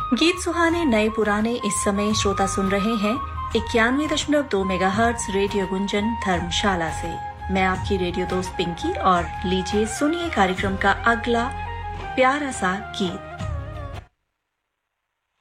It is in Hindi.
गीत सुहाने नए पुराने इस समय श्रोता सुन रहे हैं 91.2 मेगाहर्ट्ज रेडियो गुंजन धर्मशाला से। मैं आपकी रेडियो दोस्त पिंकी और लीजिए सुनिए कार्यक्रम का अगला प्यारा सा गीत।